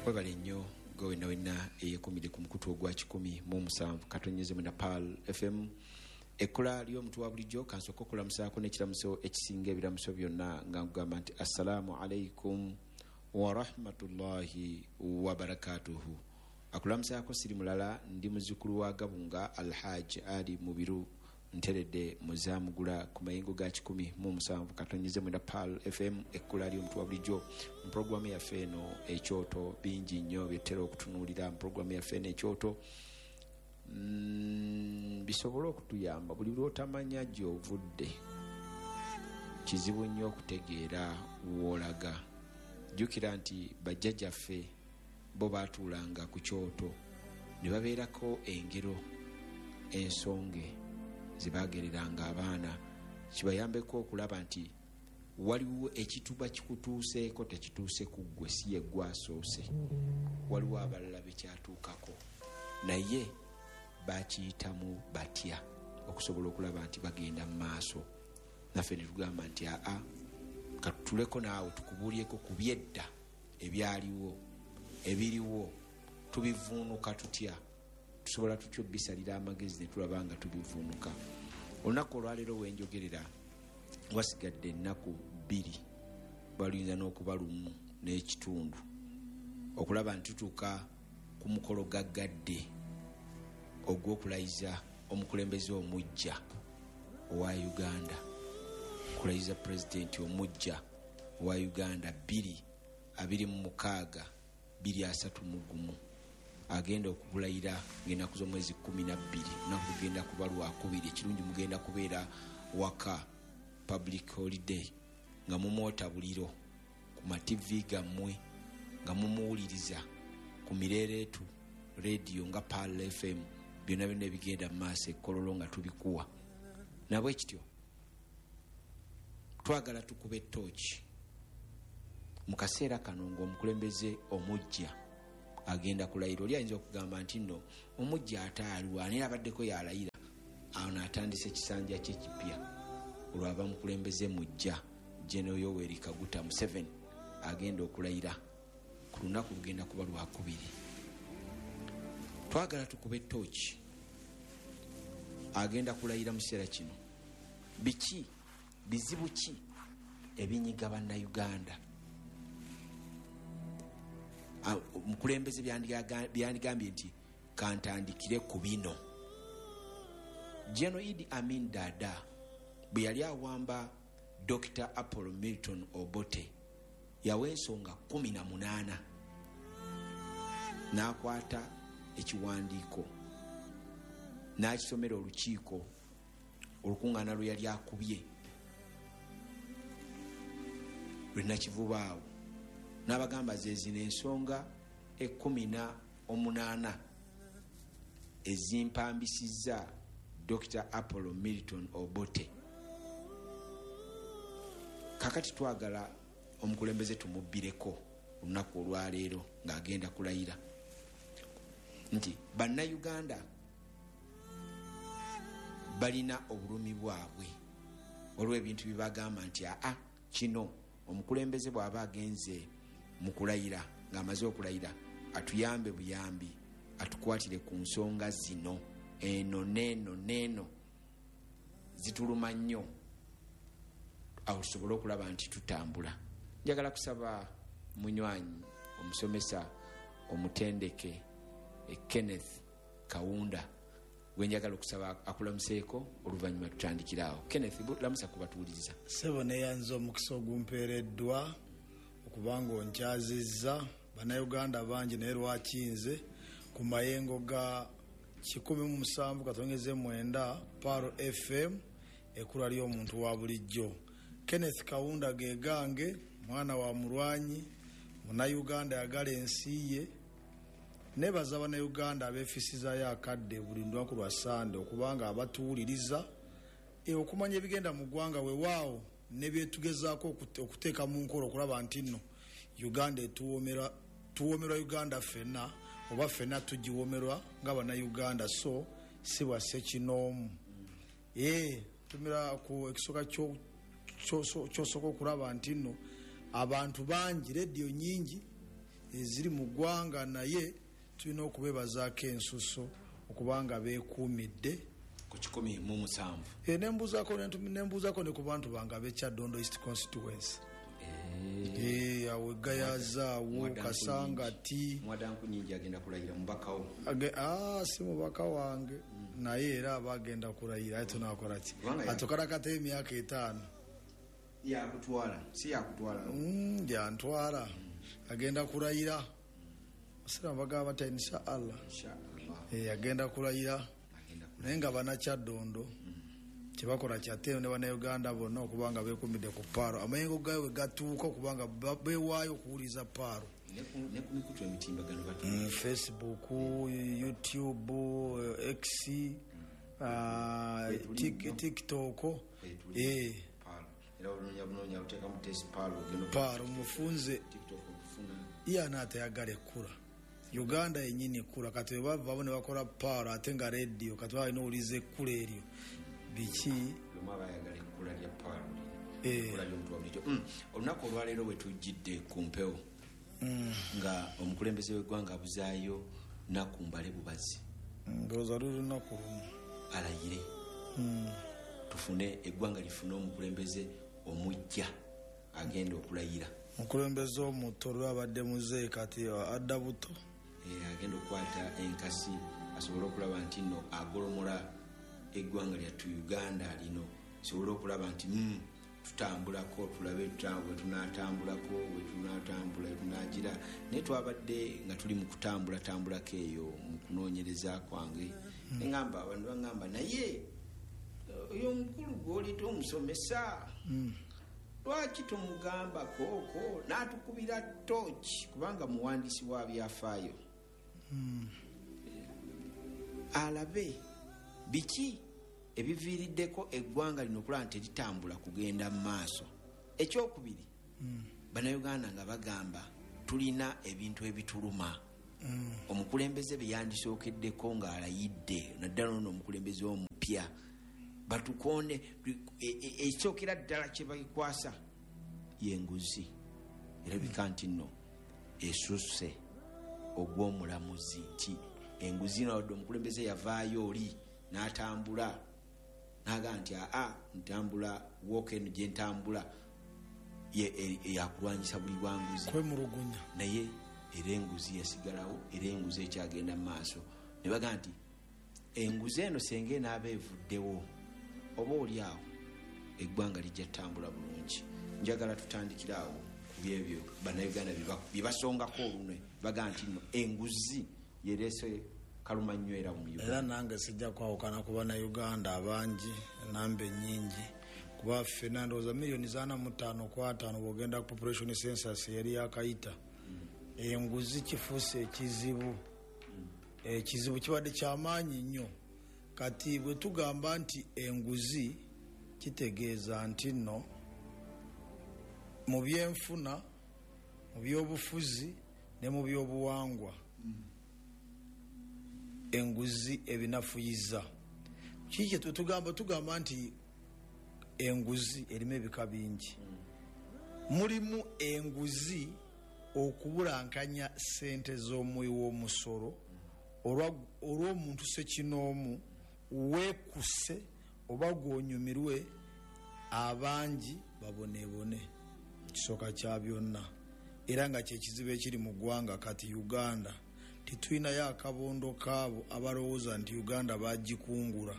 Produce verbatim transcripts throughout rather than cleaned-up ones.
Webale nnyo gwe wenna wenna eyekumire ku mukutu ogwa kikumi mu musanvu katonyeze mu Napal F M ekola ly'omuntu wa bulijjo kansooka okulamusaako n'ekiramuso ekisinga ebiramuso byonna nga nkugamba nti assalamu alaikum wa rahmatullahi wa barakatuhu. Akulamusaako siri mulala ndi muzukulu wa Gabunga Alhaji Ali Mubiru nteredde muzamugula ku mayingo ga kikumi mu musanvu katonyeze mu Napal F M ekola ly'omuntu wa bulijjo mu programu ya feno ekyoto bingi nnyo byetera okutunuulira mu programu ya feno ekyoto. Mm, bisobola okutuyamba buli lwotamanya gy'ovudde kizibu nnyo okutegeera wolaga. Jjukira nti bajjajjaffe bo baatuulanga ku kyoto ne babeerako engero ensonge zibagereranga abaana kibayambeko okulaba nti waliwo ekituba kikutuuseeko tekituuse ku ggwe si ye gwasoose, waliwo abalala bekyatuukako naye bakiyitamu batya okusobola okulaba nti bagenda mu maaso. Naffe ne tugamba nti aa katuleko naawe tukubuulyeko ku byedda ebyaliwo ebiriwo tubivuunuka tutya, tusobola tutyo bisalira amagezi ne tulaba nga tubivuunuka. Olunaku olwaleero wenjogerera wasigadde ennaku bbiri baluyinza n'okuba lumu n'ekitundu okulaba nti tutuuka ku mukolo gaggadde ogw'okulayiza omukulembeze omujja owa Uganda, kulayiza pulezidenti omujja owa Uganda bbiri abiri mu mukaaga bbiri asatu mu gumu agenda okubulayira ng'ennaku z'omwezi kkumi na bbiri lunaku lugenda kuba lwakubiri. Ekirungi mugenda kubeera waka public holiday nga mumwotabuliro ku mativi gammwe nga mumuwuliriza ku mireereetu radio nga Pal F M byonna byonna ebigenda mu maaso ekkololo nga tubikuwa. Nabwe kityo twagala tukube ettooki mu kaseera kano ng'omukulembeze omujja agenda kulayira. Oli ayinza okugamba nti nno omujja ataaliwa ani abaddeko yalayira awo n'atandisa ekisanja kye kipya olwaba mukulembeze mujja General Yoweri Kaguta Museveni agenda okulayira ku lunaku lugenda kuba lwakubiri. Twagala tukube ettooki agenda kulayira mu kiseera kino biki bizibu ki ebinyiga bannayuganda. Mukulembeze byandigambye nti kantandikire ku bino. General Idi Amin Dada bwe yali awamba Doctor Apollo Milton Obote yawa ensonga kumi na munaana n'akwata ekiwandiiko n'akisomera olukiiko olukuŋŋaana lwe yali akubye lwenakivubaawo n'abagamba zezino ensonga ekkumi na omunaana ezimpambisizza Doctor Apollo Milton Obote. Kakati twagala omukulembeze tumubbireko olunaku olwaleero ng'agenda kulayira nti bannayuganda balina obulumi bwabwe olw'ebintu bibagamba nti aa kino omukulembeze bw'aba agenze mu kulayira ng'amaze okulayira atuyambe buyambi atukwatire ku nsonga zino eno neeno neeno zituluma nnyo awo tusobole okulaba nti tutambula. Njagala kusaba munywanyi omusomesa omutendeke Kenneth Kaunda gwe njagala okusaba akulamuseeko oluvannyuma tutandikiraawo. Kenneth, lamusa kubatuuliriza. Sebo neyanza omukisa ogumpeereddwa okubanga onkyazizza bannayuganda bangi naye lwakinze ku mayengo ga kikumi mu musanvu katonyeze mwenda Paro F M ekula ly'omuntu wa bulijjo. Kenneth Kaunda ge gange mwana wa mulwanyi munnayuganda yagala ensi ye. Nebaza bannayuganda abeefisizayo akadde buli lunaku lwa Sande okubanga abatuwuliriza e okumanya ebigenda mu ggwanga weewaawo ne byetugezaako okuteeka mu nkola okulaba nti nno Uganda etuwomerwa tuwomerwa Uganda ffenna oba ffenna tugiwomerwa nga bannayuganda so si bwasse kinoomu. ee tumira ku ekisoka kyosooka okulaba nti nno abantu bangi, radio nyingi eziri mu ggwanga naye tulina okubeebazaako ensuso okubanga beekuumidde ku kikumi mu musanvu. E, nembuuzako nembuuzako ne ku bantu bange ab'Ekyaddondo East Constituency. Eh, awo Gayazaawo Kasangati Mwadanku nyingi agenda kulayira mubakawo. Ah, si mubaka wange mm. naye era abagenda kulayira ate tunakola ki? Atukarakata emyaka etaano. Ya kutwala, si ya kutwala. Mm, ya ntwala. Mm. Agenda kulayira. Sira bagaba bata insha Allah. Insha Allah. Eh, agenda kulayira. Naye nga Bannakyaddondo kyebakola kyatero ne Bannayuganda bonna okubanga beekumidde ku paalo. Amayengo gawe we gatuuka okubanga beewaayo okuwuliza paalo. Ne ku mikutu emitimbagano batu. Mm, Facebook, YouTube, X, uh, TikTok. Eh. Era olunya bunonya uteeka mu test paalo geno. Paalo mufunze TikTok okufuna. Iya naatayagala ekkula. Uganda yennyini ekkula kati bava ne bakola paalo ate nga radio kati balina owuliza ekkula eryo. Biki luma bayagala ekkula lya paalo. Eh. Ekkula ly'omuntu wabulidde. Mm. Olunaku olwaleero we tujjidde ku mpewo. Mm. Nga omukulembeze w'eggwanga abuzaayo Nakumbale Bubazi. Ndowooza luli lunaku lumu. Alayire. Mm. Tufune eggwanga lifune omukulembeze omujja agenda okulayira. Omukulembeze omuto lwabadde muzeeyi kati adda buto. Eh, agenda okukwata enkasi asobole okulaba nti nno agolomola eggwanga lyattu Uganda lino. Asobole okulaba nti mm, tutambulako tulabe tutambula tunatambulako we tunatambula tunagira naye twabadde nga tuli mu kutambula tambulako eyo mu kunoonyereza kwange. Mm. Engamba abantu bangamba naye oyo omukulu gw'oli tomusomesa. Mm. Lwaki tomugambako ko n'atukubira tochi kubanga muwandiisi wa byafaayo. Mm. Alabe biki ebiviiriddeko eggwanga lino okulaba nti litambula kugenda mu maaso. Ekyokubiri, mm. Bannayuganda nga bagamba tulina ebintu ebituluma. Mm. Omukulembeze bye yandisookeddeko ng'alayidde naddala ono omukulembeze omupya batukonde ekyokera ddala kye bayikwasa y'enguzi. Erabika nti nno esusse ogw'omulamuzi nti enguzi nawadde omukulembeze yavaayo oli n'atambula n'agamba nti aa ntambula wookeno gye ntambula yakulwanyisa buli bwanguzi kwemulugunya naye era enguzi yasigalawo era enguzi ekyagenda mu maaso. Ne bagamba nti enguzi eno senga enaaba evuddewo oba oli awo eggwanga lijja ttambula bulungi. Njagala tutandikiraawo ku byebyo Bannayuganda bye basongako olunwe bagamba nti nno enguzi yereese kalumanywera mu Uganda. Era nange sijja kwawukana ku Bannayuganda abangi enamba ennyingi kuba ffenna ndowooza miliyoni zana mu ttaano ku ataano bw'ogenda ku population census yali yakayita. Mm. Enguzi kifuuse ekizibu. Mm. Ekizibu kibadde kyamaanyi nnyo. Kati bwe tugamba nti enguzi kitegeeza nti nno mu byenfuna mu byobufuzi ne mu byobuwangwa mm. enguzi ebinafuyiza. Kiki kye tugamba tugamba nti enguzi erimu ebika bingi. Mm. Mulimu enguzi okubulankanya ssente z'omuwi w'omusolo olw'omuntu sekinoomu weekuse oba gwonyumirwe abangi baboneebone. Kisooka kya byonna era nga kyekizibu ekiri mu ggwanga kati Uganda titulinayo akabondo kaabo abalowooza nti Uganda bagikungula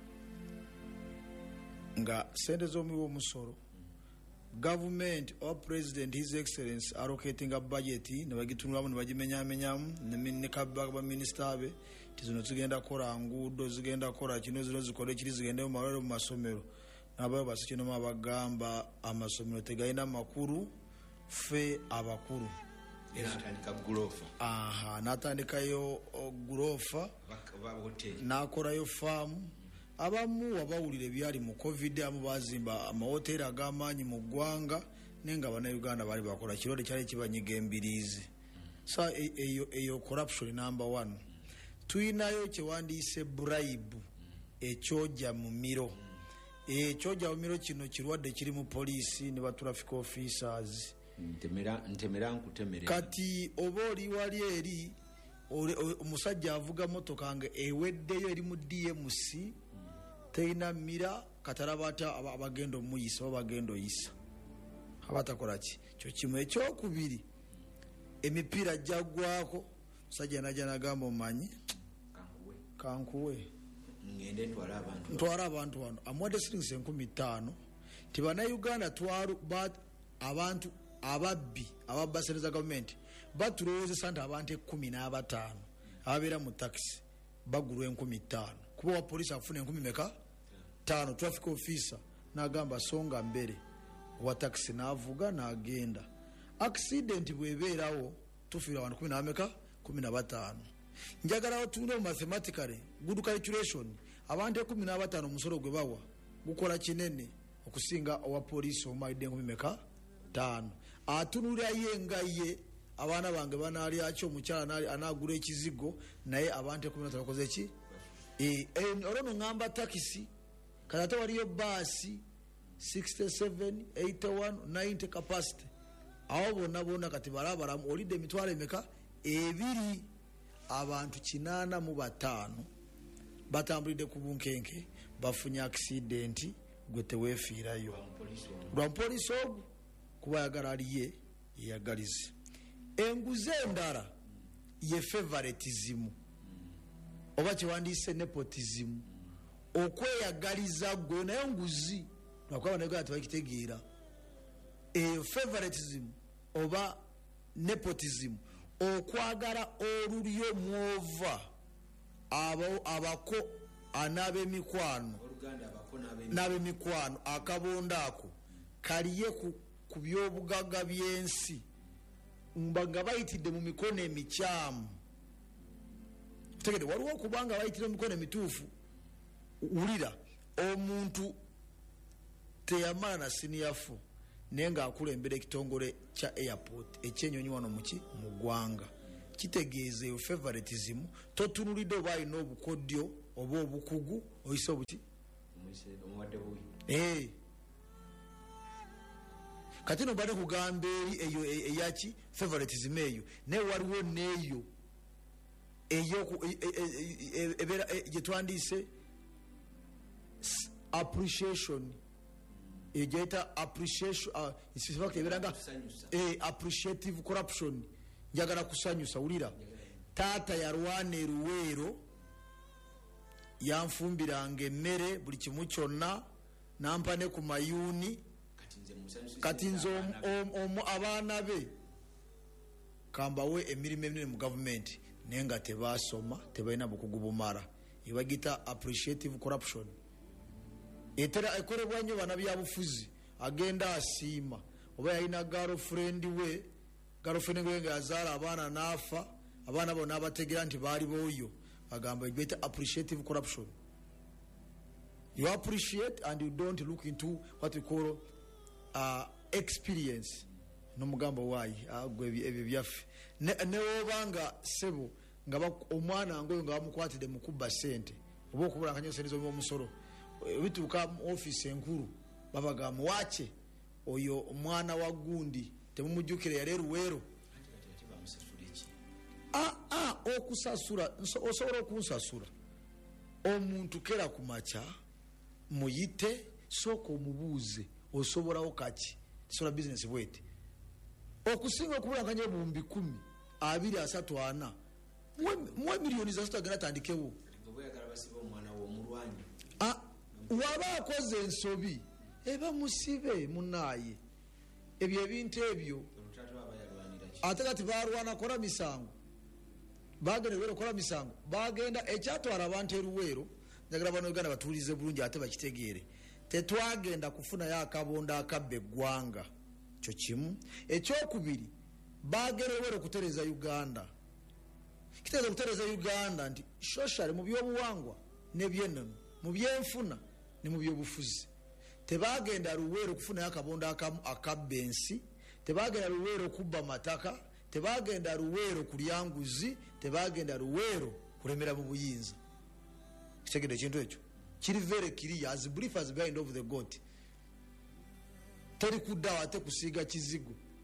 nga ssente z'omuwi w'omusolo government or president his excellence allocating a budget ne bagitunulamu ne bagimenyamenyamu ne kababa minisita be tizino zigenda kola nguudo zigenda kola kino zino zikole kiri zigende mu malwaliro mu masomero n'abayo basikino abagamba amasomero tegalina makuru fe abakulu era atandika gulofa. Aha natandikayo gulofa n'akolayo faamu. Abamu wabawulira ebyali mu covid amu bazimba amahoteri ag'amaanyi mu ggwanga naye nga Bannayuganda bali bakola kirwadde kyali kibanyiga embiriizi. So eyo eyo corruption number one. Tuyinayo kyewandiise bribe ekyojja mu miro. Ekyojja mu miro kino kirwadde kiri mu poliisi ne ba traffic officers ntemera ntemera nkutemera kati oba oli wali eri omusajja avuga motoka nga eweddeyo eri mu D M C teina mira katarabata abagendo muyisa abagendo yisa abatakola ki kyo kimwe ekyokubiri emipiira jagwako musajja najja nagamba omanyi kankuwe kankuwe ngende ntwala abantu ntwala abantu wano amwadde siringi enkumi ttaano tibana Uganda twalu abantu ababbi ababba sente za gavumenti batulowoozesa nti abantu ekkumi n'abataano ababeera mu takisi bagulwa enkumi ttaano kuba wa poliisi afuna enkumi meka ttaano traffic officer n'agamba songa mbere wa takisi n'avuga n'agenda accident bwebeerawo tufiira abantu kumi n'ameka kumi na bataano njagalawo tunde mu mathematically good calculation abantu ekkumi n'abataano omusolo gwe bawa gukola kinene okusinga owa poliisi omumalidde enkumi meka ttaano atunulira ye nga ye abaana bange banaalyaki omukyala anaagula ekizigo naye abantu ekkumi na bataano bakoze ki olwo ngamba takisi kati ate waliyo baasi sixty-seven, eighty-one, ninety capacity awo bonna bonna kati balabalamu olidde emitwalo emeka ebiri abantu kinaana mu bataano batambulidde ku bunkenke bafunye accident gwe teweefiirayo lwa mupoliisi ogwo kuba ayagala aliye yeyagalize enguzi endala ye favoritism oba kyewandiise nepotism okweyagaliza gwe naye nguzi lwakuba banayuganda tebakitegeera eyo favoritism oba nepotism okwagala olulyo mwova abako anab'emikwano n'ab'emikwano akabonda ako kaliye ku byobugagga by'ensi nga bayitidde mu mikono emikyamu tegede waliwo okubanga bayitidde mu mikono emituufu wulira omuntu teyamala na siniyafu naye ng'akulembera ekitongole kya airport ekyenyonyi wano muki mu ggwanga kitegeeza eyo favoritism totunulidde oba alina obukodyo oba obukugu oyise obuki ee kati no bade kugamba eri eyo eyaki favoritism eyo naye waliwo neeyo eyo ebeera gyetwandiise appreciation ejeta appreciation uh, isifaka eberanga eh appreciative corruption njagala kusanyusa ulira tata yarwane ruwero yanfumbiranga emmere buli kimu kyonna nampane ku mayuni kati nze abaana be kambawe emirimu eminene mu gavumenti naye nga tebasoma tebalina bukugu bumala ebagita appreciative corruption etera ekolebwa nnyo bana byabufuzi agenda asiima oba yalina girlfriend we girlfriend we nga yazaala abaana n'afa abaana bo n'abategera nti baali booyo agamba egweta appreciative corruption. You appreciate and you don't look into what we call uh, experience. Nomugamba wai agwe ebyo byaffe ne wobanga sebo nga omwana ngoyo nga bamukwatide mukuba sente oba okubula kanyo sente zo omusoro bituka mu office enkuru babaga muwache oyo omwana wa gundi temumujukire yale ruwero ah ah okusasura osobola okunsasura omuntu kera kumacha muyite soko omubuuze osobolawo kaki sola business bwete okusinga okubula kanye bumbi kumi abiri asatu ana mwe milioni za sita gana tandikewo ah waba akoze ensobi eba musibe munaye ebyo ebintu ebyo ate kati barwana kola misango bagenda wero kola misango bagenda ekyatwala abantu eruwero njagala bano Uganda batulize bulungi ate bakitegeere tetwagenda kufuna yakabonda akabbe gwanga kyo kimu ekyokubiri bagere wero kutereza Uganda kiteza kutereza Uganda nti social mu byobuwangwa ne byenno mu byenfuna ne mu byobufuzi tebagenda ruwero kufuna yakabonda akamu akabbensi tebagenda ruwero kubba mataka tebagenda ruwero kulyanguzi tebagenda ruwero kulemera mu buyinza kitegede ekintu ekyo kiri very clear as brief as behind of the goat teri kudawa ate kusiga kizigo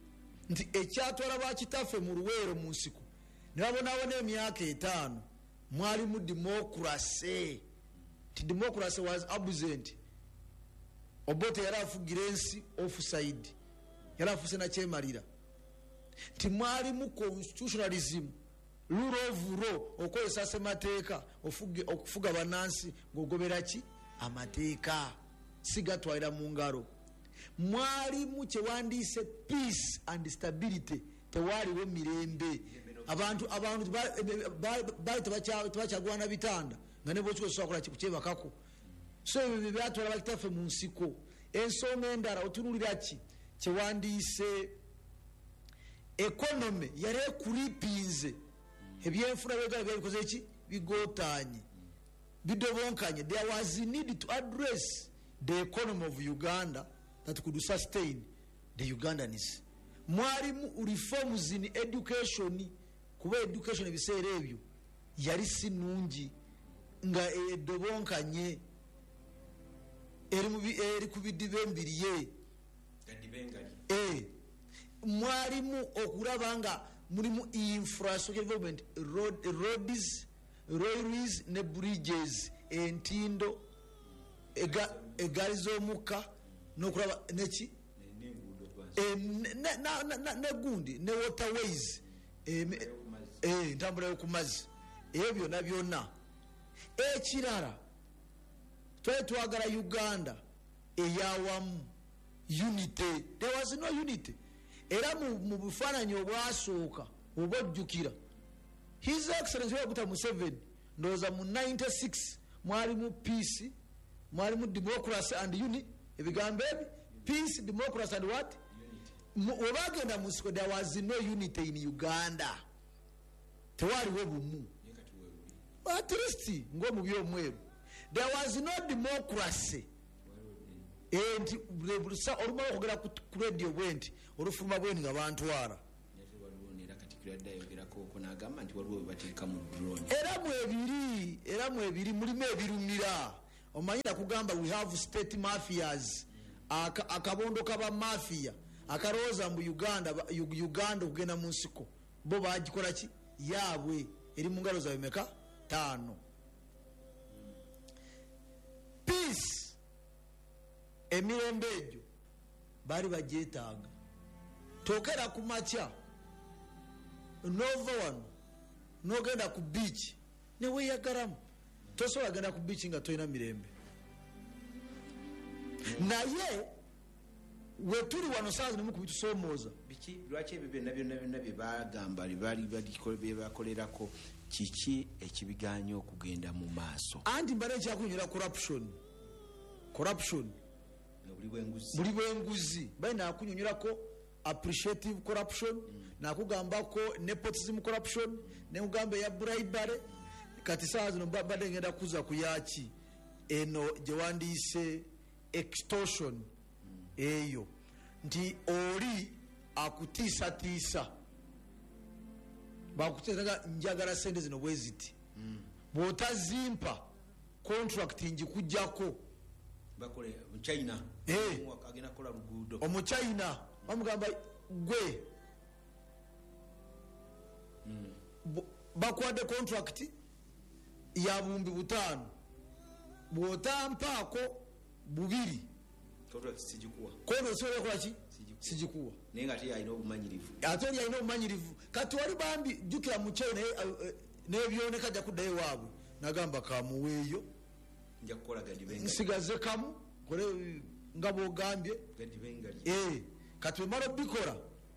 nti ekyatwala bakitaffe mu luweero mu nsiko ne babonabona emyaka etaano mwali mu democracy ti democracy was absent. Obote yali afugira ensi offside, yali afuse nakyemalira nti mwali mu constitutionalism, rule of law, okozesa ssemateeka okufuga bannansi ng'ogobera ki amateeka sigatwalira mu ngalo. Mwali mu kyewandiise peace and stability, tewaaliwo mirembe. abantu abantu bali tebakyagwana bitanda nga ne bwekikosobola kola kukyebakako. So ebyo byatwala bakitaffe mu nsiko. Ensonga endala otunulira ki kyewandiise economy yali ekulipinze, ebyenfuna byegala byabikoze eki bigotaanye bidobonkanye. There was a need to address the economy of Uganda that could sustain the Ugandans. Mwalimu reforms in education, kuba education ebiseera ebyo yali si nungi nga edobonkanye eri ku bidiba embiriye. Mwalimu okulaba nga mulimu infrastructure development, road, roads, railways ne bridges, entindo, egaali z'omukka n'okulaba neki negundi ne waterways, entambula y'okumazzi, ebyo byonna byonna. Ekirala twali twagala Uganda eyawamu, unity. There was no unity. Era mu bufaananyi obwasooka obwojjukira His Excellency Yoweri Museveni ndowooza mu ninety-six mwalimu peace, mwalimu democracy and unity. Ebigambo ebi peace, democracy and what? Webagenda mu nsiko, there was no unity in Uganda. Tewaliwo bumu. At least ng'omu by'omweru there was no democracy. And olumala okwogera ku radio bwenti olufuluma bweni nga bantwala era mwebiri era mwebiri mulimu ebirumira. Omanyi nakugamba we have state mafias, akabondo kaba mafia akarowooza mu Uganda Uganda okugenda mu nsiko bo bagikola ki yaabwe eri mu ngalo zaabwe meka taano. Peace emirembe egyo bali bagyetaaga. Tokera ku makya nova wano nogenda ku beach neweyagalamu, tosobola genda ku beach nga tolina mirembe. Naye wetuli wano saa zino mukubitusomooza biki lwaki ebyo byonna byonna byonna bye bagamba bye bakolerako kiki ekibiganya okugenda mu maaso? Anti mbale ekyakunyira corruption corruption buli bwenguzi bali nakunyonyerako appreciative corruption, nakugambako nepotism corruption, nekugamba ya bribery. Kati saa zino mbadde ngenda kuza ku yaki eno gyewandiise extortion eyo nti oli akutiisatiisa bakuteekaga njagala sente zino bweziti bw'otazimpa contract njikujjako. Omuchina bamugamba gwe bakwadde contract ya bumbi butaano bw'otampaako bubiri konosobola sijikuwa ate yalina obumanyirivu ate yalina obumanyirivu. Kati wali bambi jjukira mu China n'ebyoneka ajja kuddayo waabwe nagamba kamuweeyo nsigaze kamu kole nga bwogambye. Kati wemala obikola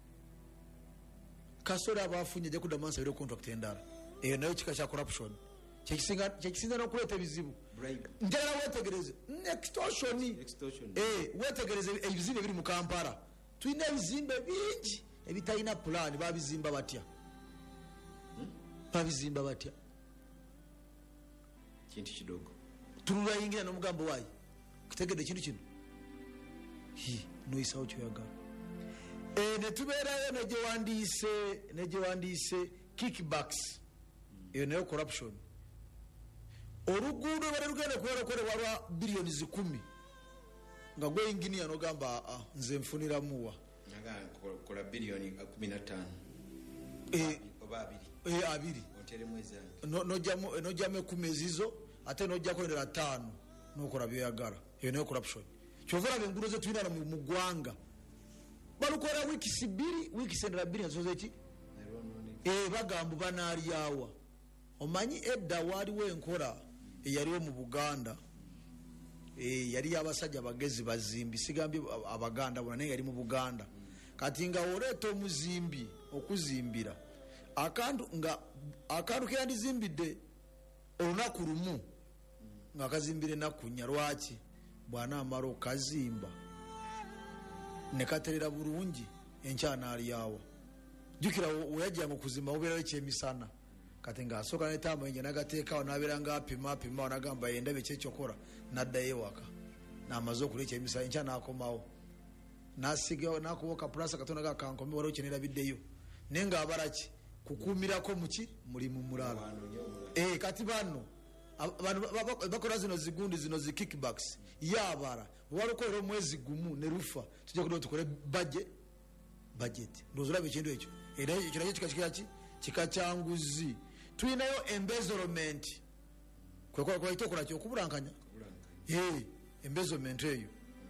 kasole abafunye ajja kuddamu ansabire contract endala. Eyo nayo kika kya corruption kyekisinza n'okuleeta ebizibu. Njagala wetegereze extortion, wetegereze ebizimbe ebiri mu Kampala. Tulina ebizimbe bingi ebitalina plan. Babizimba batya? Babizimba batya? Kintu kidogo tululwayingira n'omugambo waayi kitegedde ekintu kino noyisawo kyoyagala. Netubeerayo negyewandiise negyewandiise kickbacks, eyo nayo corruption. Oluguudo bale lugenda kuwerekolebwa biliyoni zikumi nga gwe inginiya nogamba nze nfuniramuwa kola bilioni kumi na ttaano eh oba abiri eh abiri otere mwezi no no jamu no jamu kumi ezizo ate no jako ndera ttaano nokola byagala eyo ne corruption chovera benguru ze tuyina mu gwanga balukora wiki sibiri wiki sendera biri nzoze ki eh bagambu banali yawa omanyi edda waliwo enkola eyaliwo mu Buganda eh yali abasajja bagezi bazimbi sigambye abaganda bona naye yali mu Buganda kati nga oleto omuzimbi okuzimbira akantu nga akantu kyandizimbidde olunaku lumu nga kazimbire nakunya lwaki bwana amaro kazimba ne katerera bulungi enkyana ali yawo jukira oyajja mu kuzimba obera ekyemisana kati nga asoka ne tamo enye nagateekawo nabera nga apima apima wanagamba yenda beche chokora nadda yewaka na amazo kule ekyemisana enkyana akomawo nasiga nakuboka plasa katona ga kankome waro chenera biddeyo nenga abaraki kukumirako muki muri mu mulala eh kati bano abantu bakora zino zigundi zino zi kickbacks yabara warukorera mwezi gumu ne rufa tujye kudo tukore budget budget ndozura bikindu ekyo era ekyo nakyo kikachiki kikacyanguzi tuyinayo embezzlement kwe kwa kwa itokora cyo kuburankanya eh embezzlement eyo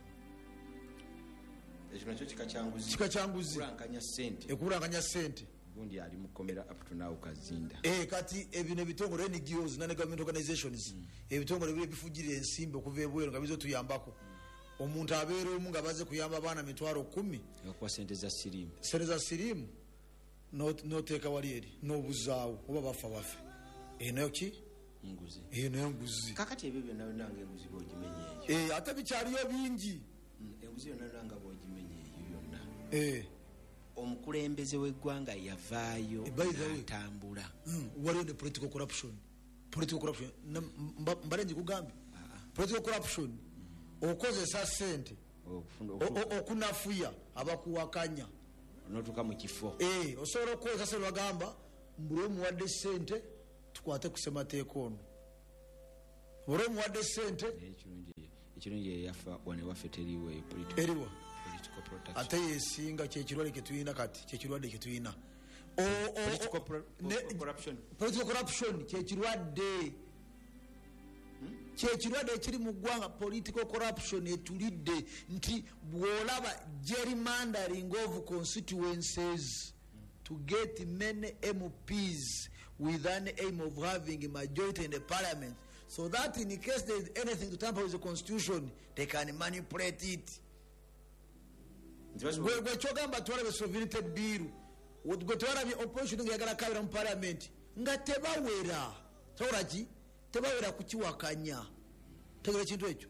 ekyo nakyo kikacyanguzi kikacyanguzi kuburankanya sente ekuburankanya sente gundi ali mukomera up to now kazinda eh kati ebine bitongole N G Os na government organizations mm. ebitongole bile bifujire ensimbe okuva ebwero nga bizo tuyambako mm. omuntu abeera omu nga baze kuyamba bana mitwaro kumi yakwa sente za sirimu sente za sirimu no no teka walieri no buzaawo oba bafa bafe eh nayo ki nguzi eh nayo nguzi kakati ebyo nayo nange nguzi bojimenye eh ate bikyaliyo bingi mm. enguzi nayo nanga bojimenye yonna eh omukulembeze w'eggwanga yavaayo n'atambula mm, waliwo ne political corruption political corruption mbalenji kugambi uh -huh. political corruption mm. okozesa sente okunafuya abakuwakanya notuka mu kifo eh osobola okukozesa sente bagamba mbule omuwadde sente tukwate kusemateeka ono mbule omuwadde sente ekirungi yafa wane waffe teriwo political eriwa ate yesinga kyekirwadde kyetuyina kati kyekirwadde kyetuyina political corruption kyekirwadde kyekirwadde ekiri mu ggwanga political corruption etulidde nti bwolaba gerrymandering of constituencies to get many M Ps with an aim of having a majority in the parliament so that in case there is anything to tamper with the constitution they can manipulate it. Gwe gwe chogamba twala sovereignty bill gwe twala bi opposition ngiyagala kabira mu parliament nga tebawera toraji tebawera kukiwakanya tegere kintu ekyo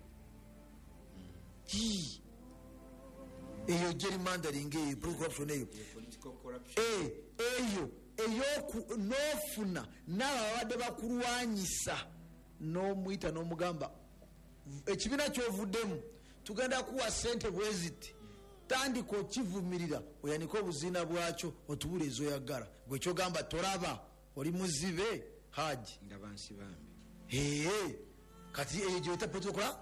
ki eyo gerrymandering eyo corruption eyo eh eyo eyo nofuna n'abadde bakulwanyisa n'omuyita n'omugamba ekibina kyovuddemu tugenda kuwa sente bweziti tandiko kivumirira oyaniko obuzina bwakyo otubula ezoyagala gwe kyogamba toraba oli muzibe haji ndabansi bambi ee kati ejo eta protocol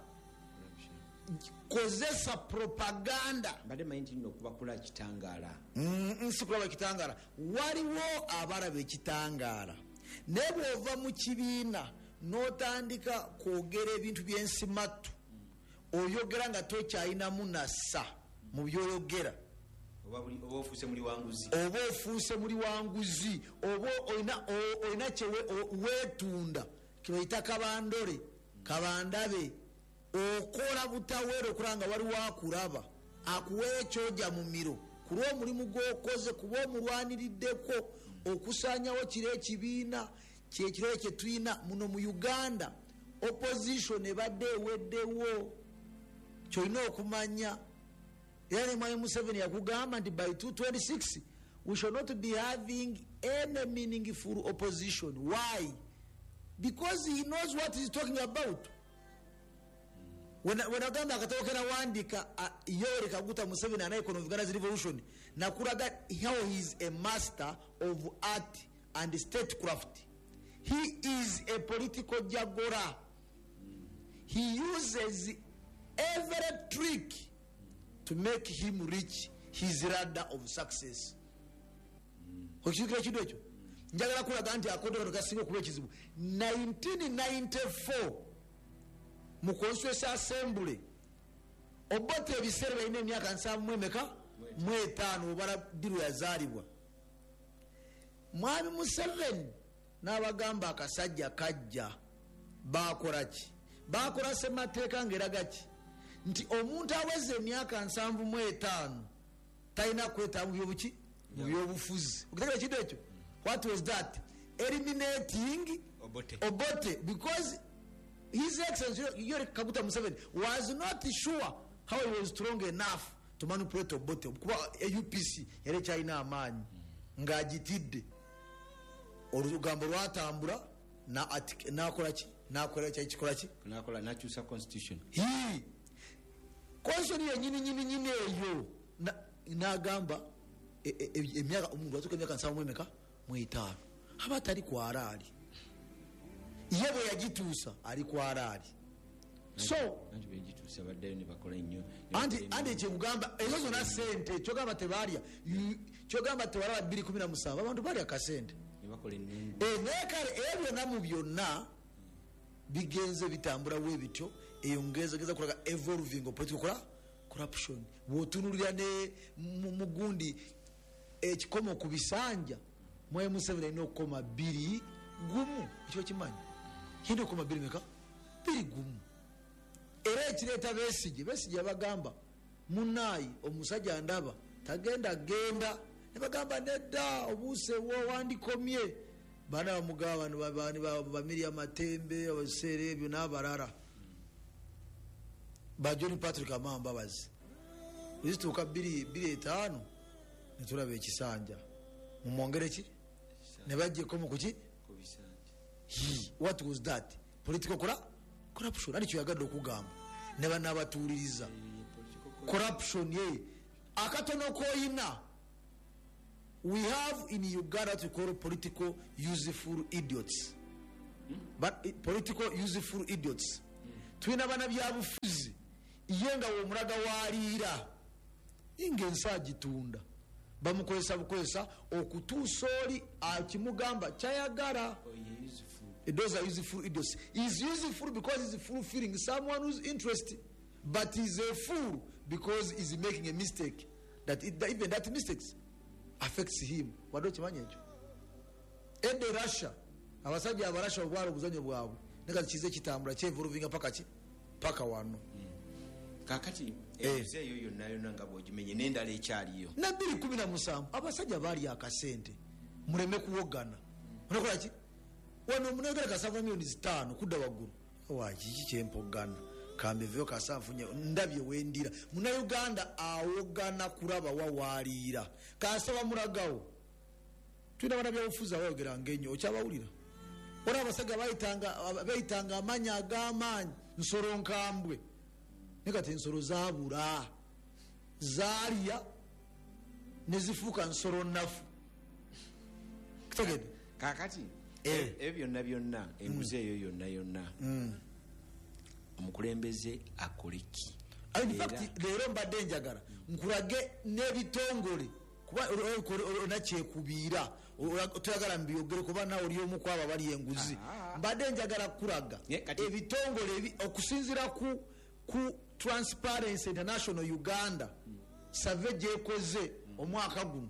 kozesa propaganda bade mayindi no kuba kula kitangala mm sikula kitangala waliwo abarabe kitangala nebo ova mu kibiina notandika kwogera ebintu byensimatu oyogera nga tokyayina munasa mu byoyogera oba ofuse muri wanguzi oba ofuse muri wanguzi oba oina oina chewe wetunda kibayita kabandole kabandabe okola butawero kuranga wali wakuraba akuwe ekyoja mu miro kulwo mulimu gwokoze kubo mulwaniriddeko okusanyawo kire ekibiina kyekiro kye tuyina muno mu Uganda opposition ebadde eweddewo kyolina okumanya yani Mwai Museveni yakugamba nti by two twenty-six we shall not be having any meaningful opposition. Why? Because he knows what he's talking about. When when agamba akatokera wandika Yoweri Kaguta Museveni ana economic revolution nakuraga how he is a master of art and statecraft. He is a political jagora. He uses every trick to make him rich. his ladder of success. Okikira kido ekyo njagala kulaga nti akodo kasinga okuba ekizibu. nineteen ninety-four mu Constituency Assembly Obote ebiseera balina emyaka nsanvu mu emeka mu etaano obala ddiru yazaalibwa. Mwami Museveni n'abagamba akasajja kajja bakola ki? Bakola ssemateeka ng'eraga ki nti omuntu aweze emyaka nsanvu mu etaano talina kwetaba mu byobuki mu byobufuzi. Okutegera ekintu ekyo, what was that? Eliminating Obote. Obote, because His Excellency Yoweri Kaguta Museveni was not sure how he was strong enough to manipulate Obote kuba U P C yali kyalina amaanyi ng'agitidde. Olugambo lwatambula nakola ki nakola kyakikola ki nakola nakyusa constitution. Hii constitution yenyini nyini nyini eyo n'agamba emyaka omuntu atuka emyaka nsanvu mu emeka mu etaano aba atali kwaraali ye bwe yagituusa ali kwaraali. So anti bejituusa baddayo ne bakola nnyo anti anti ekyegamba ezo zonna sente kyogamba tebalya kyogamba tewalaba bbiri kumi na musanvu abantu balya kasente ne bakola ennungu. naye kale ebyo byonna mu byonna bigenze bitambula we bityo eyo ngezegeza kulaga evolving of political corruption. Bw'otunulira ne mugundi ekikomo ku bisanja mwe Museveni alina okukoma bbiri gumu ekyo kimanyi yina okukoma bbiri meka bbiri gumu. Era ekireeta Besigye Besigye yabagamba munaayi omusajja ndaba tagenda genda ne bagamba nedda obuuse wo wandikomye bana bamugaba bani bamiri amatembe abaseera ebyo n'abalala ba John Patrick Amamba bazi bizituuka bbiri bbiri etaano ne tulaba ekisanja mu mwongere ki ne bajjeko mu kuki ku bisanja. What was that? Political corruption. Ali kyoyagadde okugamba ne bannabatuuliriza corruption ye akatono koyina. We have in Uganda to call political useful idiots. Hmm? But uh, political useful idiots. Twina bana byabufuzi yenga wo mulaga waliira inge nsagitunda bamukozesa bukozesa okutuusa oli akimugamba kyayagala. Those are useful idiots. He's useful because he's fulfilling someone who's interested, but he's a fool because he's making a mistake that, it, that even that mistakes affects him. Wado kimanya ekyo. Ende Russia abasajja abarasha obwalo obuzanyo bwabwe neka kize kitambula kyevolvinga paka ki paka wano. Kakati ebize eyo yonna yonna nga bw'ogimenye n'endala ekyaliyo na bbiri kumi na musanvu abasajja baali akasente muleme kuwogana. Onakola ki wano omunegera kasanvu miliyoni zitaano kudda waggulu wakiki kyempogana kambeveyo kasanfunye ndabye wendira muna Uganda awogana kulaba wawaliira kasaba mulagawo tulina bana byabufuzi abayogera ng'ennyo okyabawulira ora abasajja bayitanga bayitanga amanya ag'amaanyi nsolo nkambwe naye kati ensolo zaabula zaalya ne zifuuka nsolo nnafu kitogedde kakati ebyo byonna byonna enguzi eyo yonna yonna omukulembeze akole ki? Leero mbadde njagala nkulage n'ebitongole kuba onakyekubiira toyagala mbiyogere kuba nawe oli omu kwabo bali enguzi. Mbadde njagala kulaga ebitongole okusinziira ku ku Transparency International Uganda survey gyekoze omwaka guno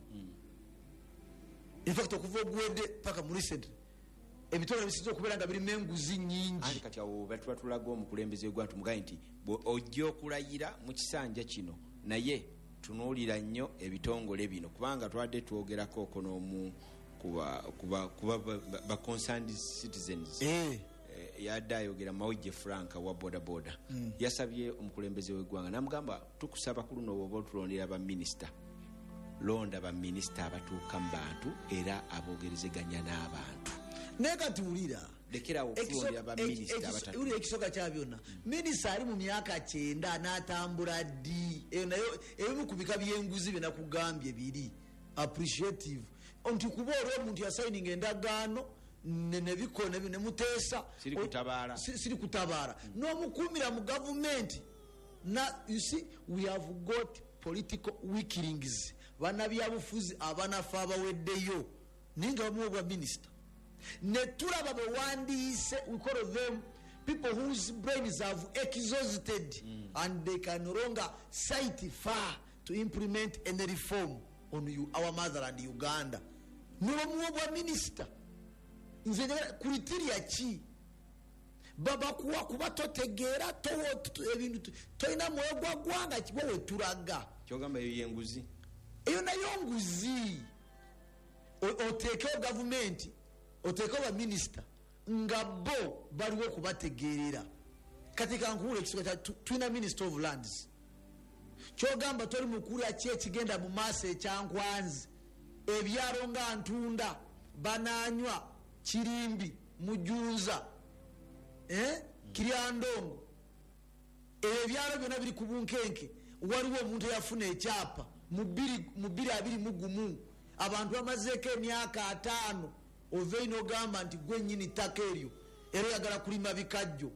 in fact okuva ogwedde paka mu recent ebitongole bisinza okubeera nga birimu enguzi nnyingi. Kati awo batuba tulaga omukulembeze gwantu mugaye nti ojja okulayira mu kisanja kino naye tunuulira nnyo ebitongole bino kubanga twadde twogerako oko n'omu kuba ba concerned citizens. Yadde ayogera Mawuje Frank wa boda boda yasabye omukulembeze w'eggwanga namugamba tukusaba ku luno bw'oba otulondera baminisita londa baminisita abatuuka mu bantu era aboogerezeganya n'abantu. Naye kati wulira lekera okulondera baminisita abatatu wulira ekisooka kya byonna minisita ali mu myaka kyenda n'atambula ddi eyo nayo ebimu ku bika by'enguzi bye nakugambye biri appreciative nti kuba olwo omuntu yasayininga endagaano nebikona ne muteesa siri kutabaala siri kutabaala n'omukuumira mu gavumenti na you see we have got political weaklings bannabyabufuzi abanafa abaweddeyo ninga bamuwa bwa minister ne tulaba bewandiise we call them people whose brains have exhausted mm. and they can no longer sight far to implement any reform on you, our motherland Uganda. Nibamuwa bwa minister nze criteria ki baba kuwa kuba totegeera towo ebintu toina mwoyo gwa gwanga kibowe tulaga kyogamba eyo yenguzi eyo nayo nguzi oteekeo gavumenti oteekeo ba minister nga bo baliwo kubategeerera kati kankuula ekisoko twina minister of lands kyogamba toli mukulya ki ekigenda mu maaso ekyankwanzi ebyalo nga Ntunda Bananywa Kirimbi Mujunza eh Kiryandongo ebyalo byonna biri ku bunkenke waliwo omuntu yafuna ekyapa mu bbiri abiri mu gumu abantu bamazeeko emyaka ataano oveino gamba nti gwe nnyini ttaka eryo era yagala kulima bikajjo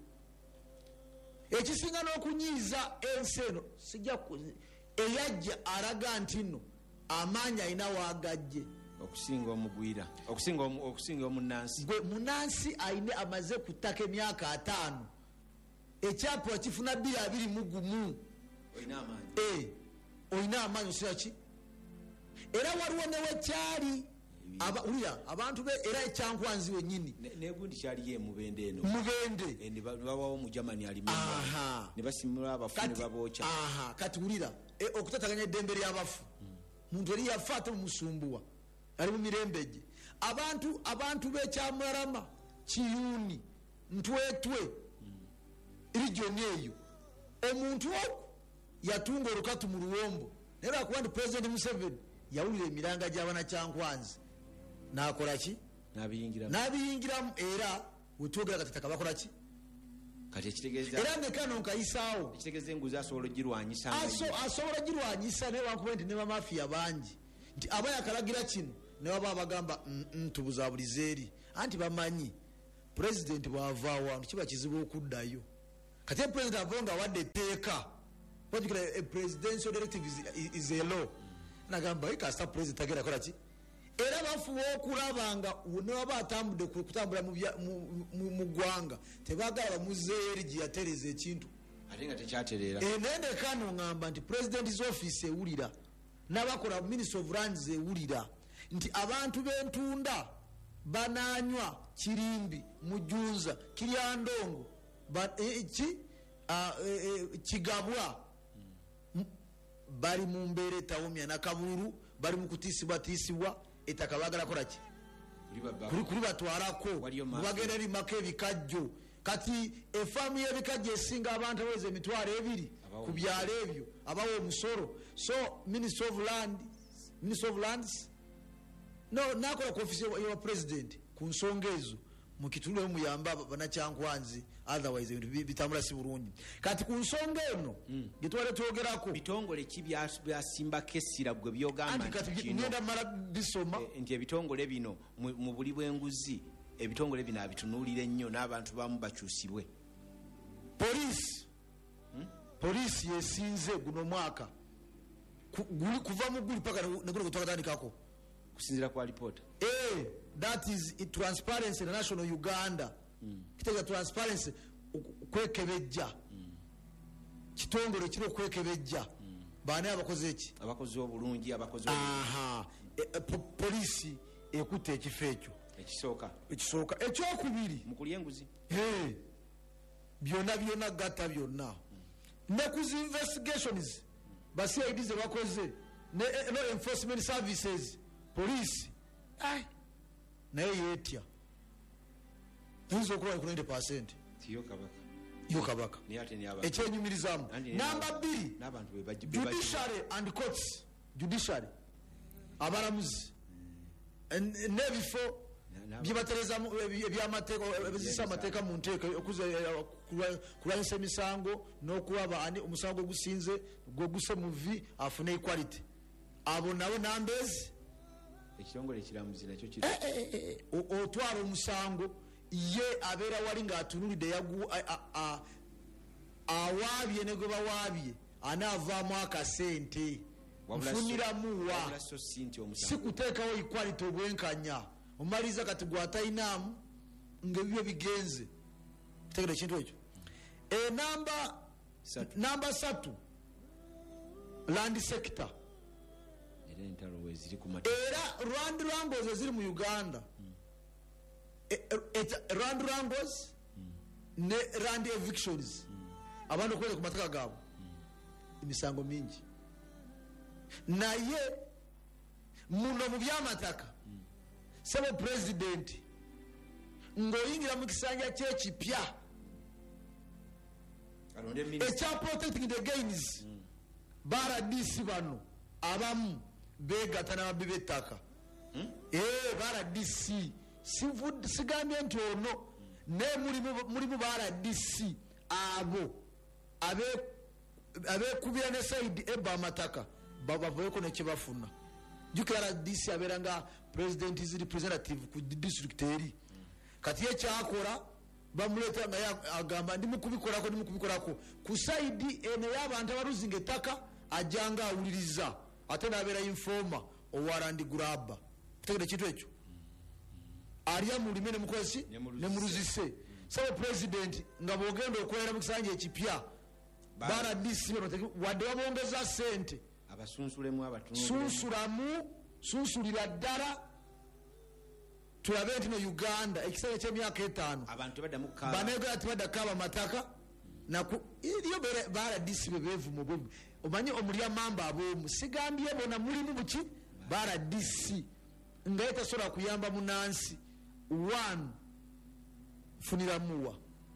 ekisinga n'okunyiiza ensi eno sijja eyajja alaga nti nno amaanyi alina waagajje okusinga omugwira okusinga okusinga omunansi gwe munansi ayine amaze ku ttaka emyaka ataano ekyapa wakifuna bbiri abiri mu gumu olina amaanyi eh olina amaanyi osira ki era waliwo newekyali aba ulya abantu be era ekyankwanzi wenyini negundi kyali ye mubende eno mubende endi babawo mu Germany ali mu ne basimula abafuni babocha aha kati ulira e, okutataganya eddembe lyabafu muntu hmm. eri yafaata musumbuwa ali mu mirembeje abantu abantu be kyamarama Kiyuni Ntwetwe hmm. region eyo omuntu oku yatunga olukatu mu Luwombo nera kuwandi President Museveni yawulira emiranga gy'abana kyankwanzi nakola ki nabiyingira nabiyingira era wetwogera kati takabakola ki kati ekitegeza era nekano nkayisaawo ekitegeza enguzi asobola girwanyisa aso asobola girwanyisa ne wankubenti ne bamafia bangi nti aba yakalagira kino ne baba bagamba ntubuzabulize eri anti bamanyi president bwavaawo antu kiba kizibu okuddayo kati president avonga wadde etteeka wajukira a presidential directive is, is a law nagamba ikasa president agera kola ki era bafuwa okulaba nga ne baba atambudde kutambula mu ggwanga tebagala bamuzeeri gye yatereza ekintu ate nga tekyatereera enende kano ngamba nti president's office ewulira n'abakola minister of lands ewulira nti abantu b'Entunda Bananywa Kirimbi Mujunza Kiryandongo ki Kigabwa bali mu mbeera etawumya nakabulu bali mu kutiisibwa tiisibwa ettaka bagala kola ki kuli batwalako bagenda eri maka ebikajjo kati efaamu y'ebikajjo esinga abantu aweza emitwalo ebiri ku byalo ebyo abawa omusolo so minister of land minister of lands no nakola ku ofisi ya president ku nsonga ezo mu kitundu eyo muyamba banakyankwanzi otherwise ebintu bitambula si bulungi kati ku nsonga eno gye twali twogerako bitongole ki byasimbako essira gwe byogamba ngenda mala bisoma nti ebitongole bino mu buli bw'enguzi ebitongole bino abitunuulire ennyo n'abantu bamu bakyusibwe poliisi poliisi yesinze guno mwaka kuva mu guli paka neguno gwetwakatandikako kusinzira kwa alipoota eh that is Transparency International Uganda mm. kitega transparency kwekebejja mm. kitongole kiro kwekebejja mm. baane abakoze eki abakoze obulungi abakoze aha e, e, po, polisi ekutte ekifo ekyo ekisooka ekisooka ekyokubiri mukuli enguzi hey byonna byonna gatta byonna mm. ne ku investigations basi aidize bakoze ne law enforcement services police ai naye yetya nzo okuba ku ninety percent tiyo kabaka yo kabaka ekyenyumirizamu namba bbiri judiciary and courts judiciary abalamuzi n'ebifo byebatereza ebyamateeka ebizisa amateeka mu nteeka kulwanyisa emisango n'okuwaba ani omusango ogusinze gwoguse mu vi afune equality abo nabo nambezi ekitongole ekiramuzi nakyo kiri otwala omusango ye abeera wali ng'atunulidde yagu awaabye ne gwe bawaabye anaavaamu akasente nfuniramuwa sikuteekawo equality obwenkanya omaliriza kati gwatainaamu ngaebibyo bigenze tegera ekintu ekyo. enamba namba satu land sector era rwand rangos eziri mu Uganda rwand rangos ne rand evictions abantu okweza ku mataka gaabwe emisango mingi naye muno mu byamataka sebo president ng'oyingira mu kisanja ky'ekipya ekya protecting the gains baradisi bano abamu begatta n'ababbi b'ettaka ee baradisi sigambye nti ono naye mulimu baradisi abo abekubira ne saidi eba amataka bavaeko nekibafuna. jukira radisi abeera nga president is representative ku district eri kati ekyakola bamuleeta nga agamba ndi mukubikolako ndi mukubikolako ku saidi eno y'abantu abaluzinga ettaka ajjanga awuliriza ate nabeera informa owarandi graba kutegera ekintu ekyo alya mulime nemukozesi nemuluzise sabo president nga bwogenda okwera mu kisanja ekipya baradisi wadde babongeza sente abasunsulemu abatundu sunsulamu sunsulira ddala tulabe nti no Uganda ekisanja ky'emyaka etaano abantu baddamu kaba banegera tibaddako abamataka naku iriyo baradisi bebeevumu bwe omanyi omulya mamba ab'omu sigambye bona mulimu buki baradisi nga yetasobola kuyamba munansi one funiramuwa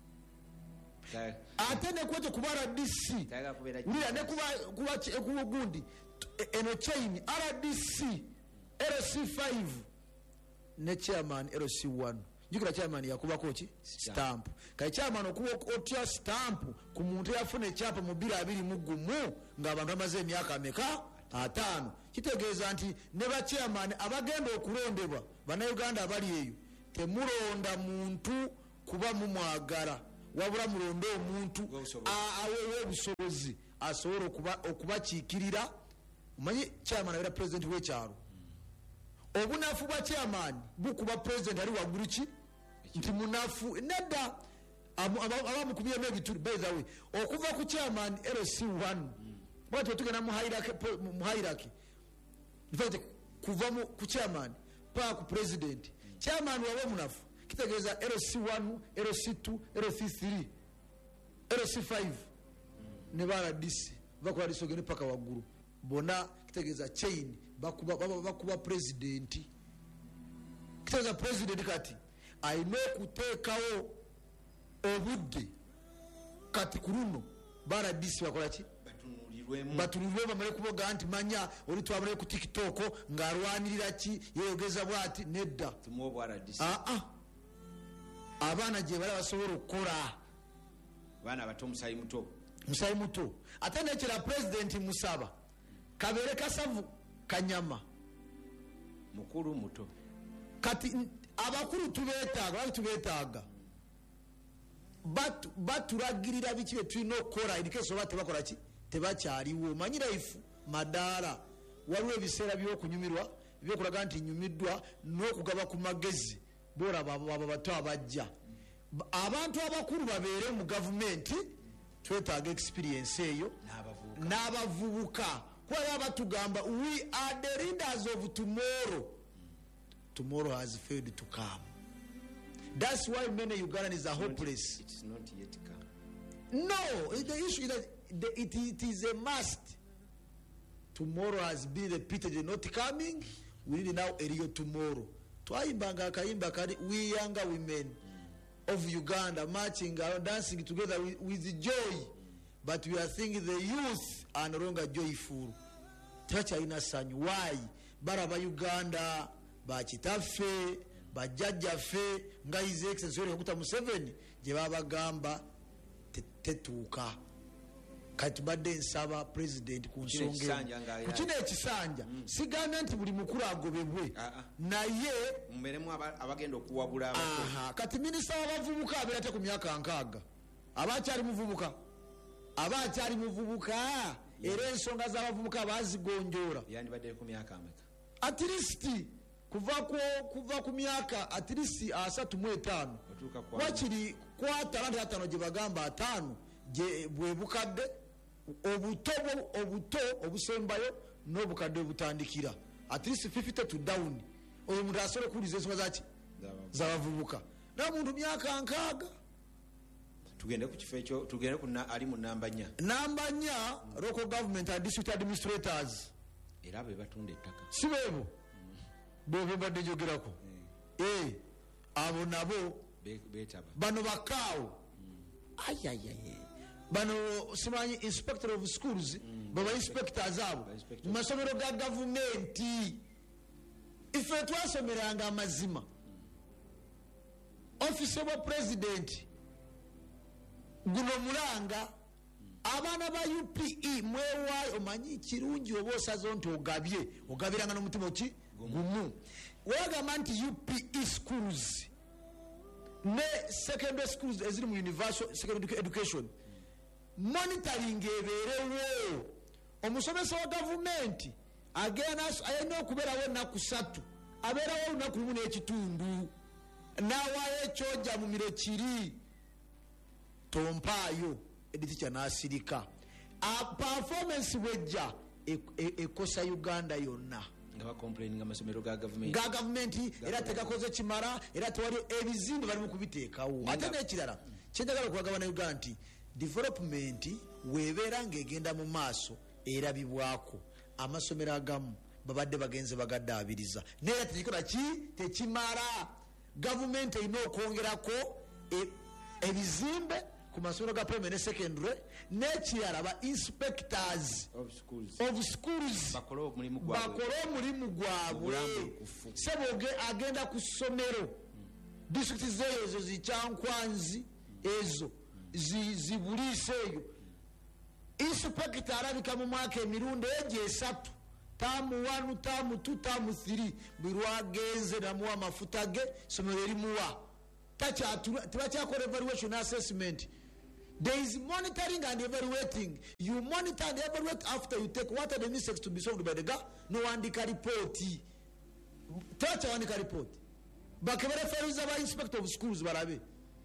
ate nekwekyo kuba R D C ulira nekuba gundi eno chain R D C L C five ne chairman L C one jukira chairman yakubako ki stamp kai chairman okuba otya stamp ku muntu yafuna ekyapa mu bira abiri mu gumu ng'abantu amaze emyaka meka ataano kitegeeza nti ne ba chairman abagenda okulondebwa bannayuganda abali eyo temulonda muntu kuba mumwagala wabula mulonde omuntu awewe obusobozi asobola okubakiikirira. omanyi chairman abeera president w'ekyalo obunafu bwa chairman bukuba president ali waggulu ki nti munafu nedda abamukubiremu ebituli. by the way okuva ku chairman L C one bwati otugenda mu hierarchy kuva ku chairman paka ku president chairman waba munafu kitegeeza L C one L C two L C three L C five ne baradisi bakola lisogene paka waggulu bona kitegeeza chain bakuba bakuba president kitegeeza president kati ayina okuteekawo obudde kati ku luno baradisi bakola ki batunulirwe bamale kuboga nti manya oli twabale ku TikTok ng'alwanirira ki yeyogeza bwati nedda aa abaana gye bala basobola okukola baana bato musayi muto musayi muto ate nekira president musaba kabeere kasavu kanyama mukulu muto kati abakulu tubeetaaga bali tubeetaaga batulagirira biki bye tulina okukola indikeso oba tebakola ki tebakyaliwo manyira ifu madaala waliwo ebiseera by'okunyumirwa byokulaga nti nyumiddwa n'okugaba ku magezi boolaba abo bato abajja abantu abakulu babeere mu gavumenti twetaaga experience eyo n'abavubuka kuba batugamba we are the leaders of tomorrow. Tomorrow has failed to come. That's why many Ugandans are hopeless. It's not yet come. No, the issue is that it, it is a must. Tomorrow has been repeated, not coming. We need now a real tomorrow. Twaimbanga kayimba kali we younger women of Uganda marching around, dancing together with, with joy, but we are thinking the youth are no longer joyful. Tebakyalina sanyu. Why? Baraba Uganda bakitaffe bajjajjaffe nga his excellency okuta Museveni gye babagamba tetuuka. Kati tubadde nsaba president ku nsonga ku kino ekisanja sigambye nti buli mukulu agobebwe naye mumeremu abagenda okuwabula abato. Kati minisita w'abavubuka abeera te ku myaka nkaaga abakyali muvubuka aba akyali muvubuka era ensonga z'abavubuka bazigonjoola yandibadde ku myaka ameka at least kuva ku kuva ku myaka at least asatu mu etaano wakiri kwata landi ataano gye bagamba ataano gye bwe bukadde obuto obuto obusembayo n'obukadde obutandikira at least fifty to down oyo muntu asobola okuwuliza ensonga zaki z'abavubuka n'omuntu myaka nkaaga. tugende ku kifo ekyo tugende ku ali mu namba nnya namba nnya local government and district administrators era abo batunda ettaka si beebo bwe mbadde njogerako eh abo nabo betaba bano bakaawo ayayaye bano simanyi inspector of schools baba inspectors abo mu masomero ga gavumenti ife twasomeranga amazima office of president guno mulanga abaana ba U P E mwewayo omanyi kirungi oba osazo nti ogabye ogabiranga n'omutima ki gumu wagamba nti U P E schools ne secondary schools eziri mu universal secondary education monitoring ebeerewo omusomesa wa gavumenti agenda ayina okubeerawo ennaku ssatu abeerawo olunaku lumu n'ekitundu n'awaayo ekyoja mu miro kiri tompaayo editica n'asirika a performance bwejja ekosa Uganda yonna nga bakomplaininga amasomero ga gavumenti ga gavumenti era tegakoze kimala era tewali ebizimbe bali mu kubiteekawo ate n'ekirala kyenjagala okubagabana Uganda nti development weebeera ng'egenda mu maaso erabibwako amasomero agamu babadde bagenze bagaddaabiriza naye tekikola ki tekimala gavumenti erina okwongerako ebizimbe ku masomero ga primary ne secondary n'ekirala ba inspectors of schools of schools bakole omulimu gwabwe seboge agenda ku ssomero district zeeyo ezo zikyankwanzi ezo zibuliisa eyo inspector alabika mu mwaka emirundi egyo esatu taamu wanu taamu tu taamu thiri buli lwagenze namuwa amafuta ge somero erimuwa tebakyakola evaluation assessment. There is monitoring and evaluating. You monitor and evaluate after you take what are the mistakes to be solved by the guy. No wandika report. Touch wandika report. Bakebere feruza ba inspector of schools barabe.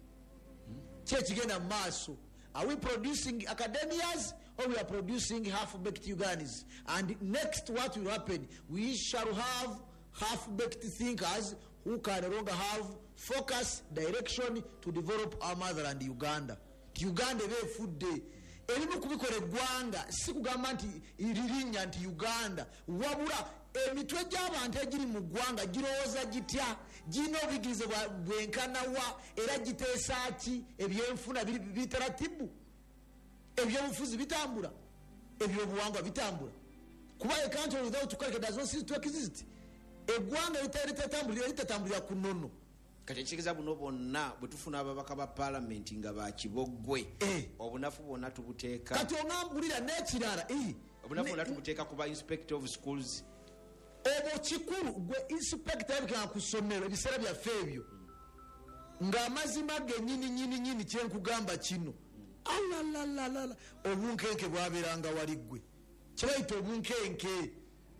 Church gena maso. Are we producing academias or we are producing half-baked Ugandans? And next what will happen? We shall have half-baked thinkers who can no longer have focus, direction to develop our motherland Uganda. Uganda be food day. Erimu kubikola eggwanga si kugamba nti iririnnya nti Uganda wabula emitwe gy'abantu egiri mu ggwanga girowooza gitya girina obuyigirize bwenkana wa era giteesa ki ebyenfuna bitaratibu ebyobufuzi bitambula ebyobuwangwa bitambula kuba a country without culture does not cease to exist. Eggwanga litatambulira litatambulira ku nnono kati ekitegeeza buno bonna bwe tufuna ababaka ba paalamenti nga bakiboggwe obunafu bwonna tubuteeka kati ongambulira n'ekirala obunafu bwonna tubuteeka ku ba inspector of schools obwo kikulu gwe inspector yabikanga ku ssomero ebiseera byaffe ebyo ng'amazima ge nyini nyini nyini kyenkugamba kino alalalala obunkenke bwabeeranga wali ggwe kibayita obunkenke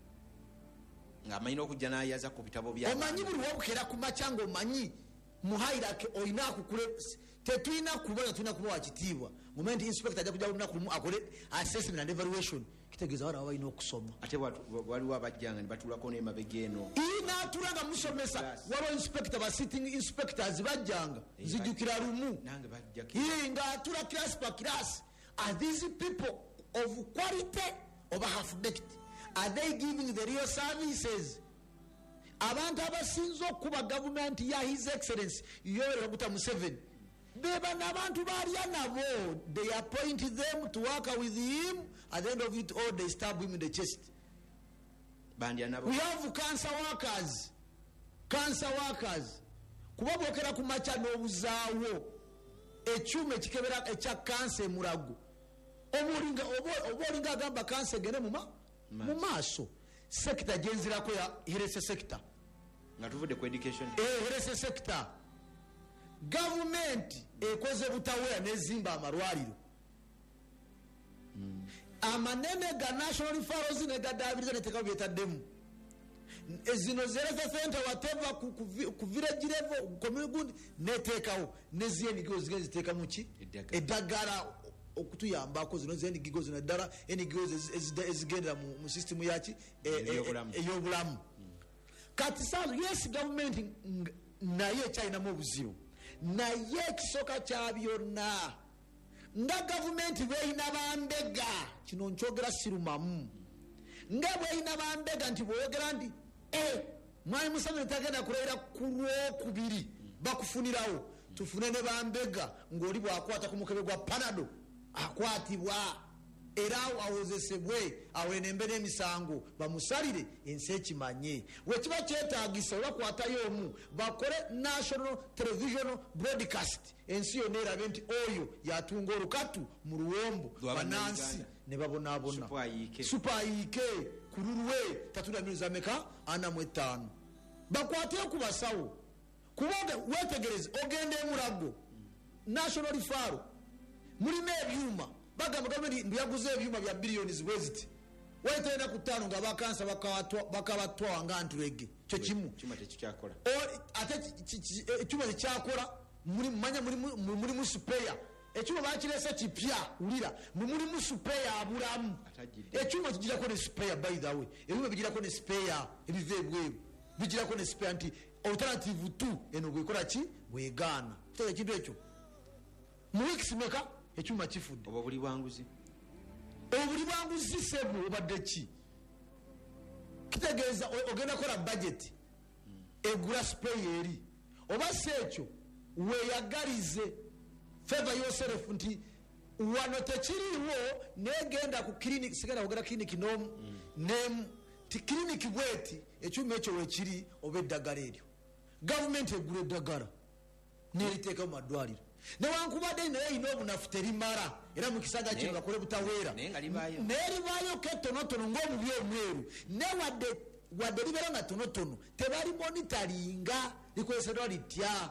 ng'amanyi n'okujja n'ayaza ku bitabo bya omanyi buli wabukera ku makya ng'omanyi muhairake olina akukule tetulina kubona tulina kuba wakitiibwa momenti inspector ajja kujja lunaku lumu akole assessment and evaluation kitegeeza wana balina okusoma ate waliwo abajjanga ne batulako n'emabega eno inaatulanga musomesa waliwo inspector ba sitting inspectors bajjanga zijjukira lumu ng'atula class pa class. Are these people of quality or half-baked? Are they giving the real services? Abantu abasinza okuba gavumenti ya His Excellency Yoweri Kaguta Museveni beba n'abantu balya nabo. They appoint them to work with him. At the end of it all, they stab him in the chest. We have cancer workers. Cancer workers. Kuba bwokera ku makya n'obuzaawo ekyuma ekikebera ekya kansa emulago omulinga oba olinga agamba kansa egende mu maaso. Sekita gyenzirako ya herese sekita nga tuvudde ku education herese sekita gavumenti ekoze butaweera nezimba amalwaliro amanene ga national referrals ne gadabiriza neteka byetaddemu ezino zereza center whatever ku, ku, ku village level community netekawo nezienigo zigenzi ziteka muki eddagala okutuyambako zino zenigigo zino ddala enigigo ezigendera mu system yaki ey'obulamu kati saazo yes government naye ekyalinamu obuzibu naye ekisoka kya byonna nga gavumenti bweyina bambega kino nkyogera sirumamu nga bweyina bambega nti bweyogera nti e mwami Museveni tagenda kulayira ku lwokubiri bakufunirawo tufune ne bambega ng'oli bwakwata ku mukebe gwa panado akwatibwa era awozesebwe awenembe n'emisango bamusalire ensi ekimanye wekiba kyetaagisa olwakwatayo omu bakole national television broadcast ensi yonna erabe nti oyo yatunga olukatu mu luwombo banansi ne babonaabona supayiike ku lulwe tatunda milioni zameka ana mu etaano bakwateyo ku basawo kubanga wetegereze ogenda emulago national referral mulimu ebyuma bagamba gavumenti ndiyaguze ebyuma bya biliyoni zibweziti waitenda ku ttaano nga bakansa bakabatwawa nga nturege kyo kimu ate ekyuma tekyakola manya mulimu supeya ekyuma bakirese kipya wulira mulimu supeya abulamu ekyuma kigirako ne supeya by the way ebyuma bigirako ne supeya ebiva ebweru bigirako ne supeya nti alternative two eno bwekola ki bwegaana kitege kintu ekyo mu weeks meka ekyuma kifudde oba buli bwanguzi obuli bwanguzi sebu obadde ki kitegeeza ogenda kola budget egula spray eri oba si ekyo weyagalize favor yourself nti wano tekiriwo negenda ku clinic sigenda kugenda clinic nomu nemu ti clinic bweti ekyuma ekyo wekiri oba eddagala eryo gavumenti egula eddagala neriteeka mu madwaliro newankubadde naye erina obunafu terimala era mu kisaga kino gakole butaweera neribaayo ketonotono ng'omubi omweru newadde wadde libeera nga tonotono tebali monitaringa likoleserwa litya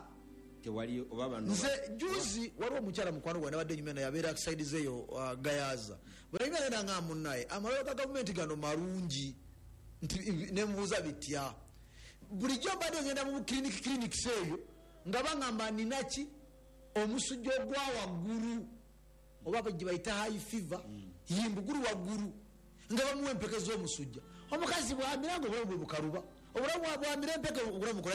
nze juzi waliwo omukyala mukwano gwange nabadde nyuma yabeera kisaidize eyo uh, gayaza bwenaima nenda nga munnaye amalwaliro ga gavumenti gano malungi nti nemubuuza bitya bulijjo mbadde ogenda mu clinic clinics eyo nga bagamba ninaki omusujja ogwa waggulu oba bwe bayita high fever yimbuguru waggulu nga bamuwa empeke z'omusujja omukazi bwamira nga obulamu bwe bukaluba obulamu bwamira empeke obulamu